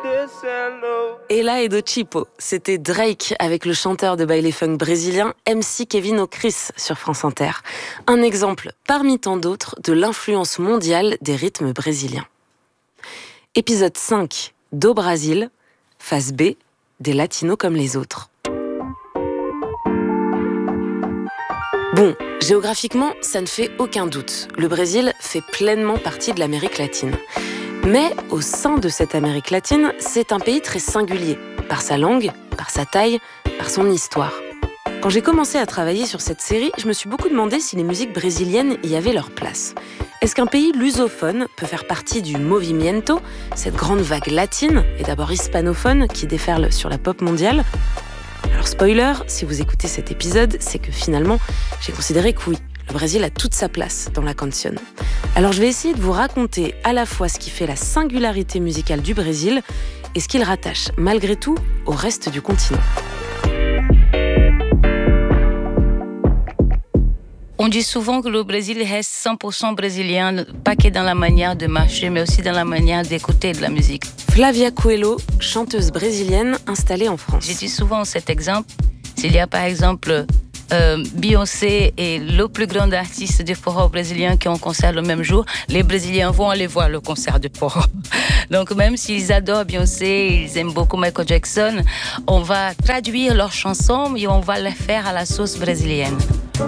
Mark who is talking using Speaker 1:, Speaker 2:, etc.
Speaker 1: Ela et do Chipo, c'était Drake avec le chanteur de baile funk brésilien MC Kevin O'Chris sur France Inter. Un exemple parmi tant d'autres de l'influence mondiale des rythmes brésiliens. Épisode 5, Do Brasil, phase B, des latinos comme les autres. Bon, géographiquement, ça ne fait aucun doute. Le Brésil fait pleinement partie de l'Amérique latine. Mais au sein de cette Amérique latine, c'est un pays très singulier, par sa langue, par sa taille, par son histoire. Quand j'ai commencé à travailler sur cette série, je me suis beaucoup demandé si les musiques brésiliennes y avaient leur place. Est-ce qu'un pays lusophone peut faire partie du movimiento, cette grande vague latine et d'abord hispanophone qui déferle sur la pop mondiale ? Alors spoiler, si vous écoutez cet épisode, c'est que finalement, j'ai considéré que oui, le Brésil a toute sa place dans la canción. Alors je vais essayer de vous raconter à la fois ce qui fait la singularité musicale du Brésil et ce qu'il rattache malgré tout au reste du continent.
Speaker 2: On dit souvent que le Brésil reste 100% brésilien, pas que dans la manière de marcher, mais aussi dans la manière d'écouter de la musique.
Speaker 1: Flavia Coelho, chanteuse brésilienne installée en France.
Speaker 2: Je dis souvent cet exemple. S'il y a par exemple Beyoncé est le plus grand artiste de forró brésilien qui ont concert le même jour, les Brésiliens vont aller voir le concert de forró. Donc même s'ils adorent Beyoncé, ils aiment beaucoup Michael Jackson, on va traduire leurs chansons et on va les faire à la sauce brésilienne.